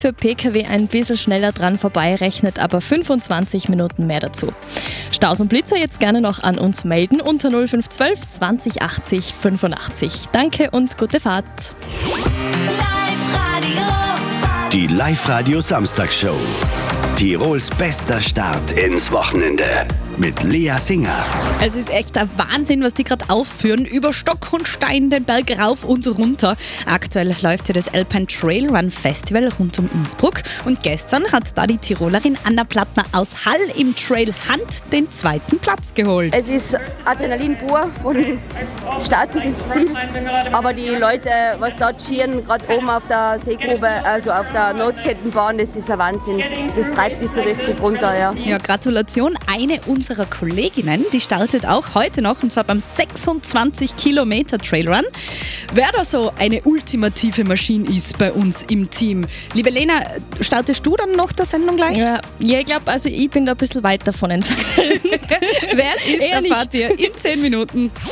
für Pkw ein bisschen schneller dran vorbei, rechnet aber 25 Minuten mehr dazu. Staus und Blitzer jetzt gerne noch an uns melden unter 0512 20 80 85. Danke und gute Fahrt. Die Live-Radio Samstagsshow. Tirols bester Start ins Wochenende. Mit Lea Singer. Es ist echt ein Wahnsinn, was die gerade aufführen. Über Stock und Stein den Berg rauf und runter. Aktuell läuft ja das Alpine Trail Run Festival rund um Innsbruck. Und gestern hat da die Tirolerin Anna Plattner aus Hall im Trail Hand den 2. Platz geholt. Es ist Adrenalin pur von Start bis ins Ziel. Aber die Leute, was dort schieren, gerade oben auf der Seegrube, also auf der Notkettenbahn, das ist ein Wahnsinn. Das treibt dich so richtig runter, ja. Ja, Gratulation. Eine unserer Kolleginnen, die startet auch heute noch, und zwar beim 26 Kilometer Trailrun. Wer da so eine ultimative Maschine ist bei uns im Team. Liebe Lena, startest du dann noch der Sendung gleich? Ja, ich glaube, also ich bin da ein bisschen weit davon entfernt. Wer ist, erfahrt ihr in 10 Minuten.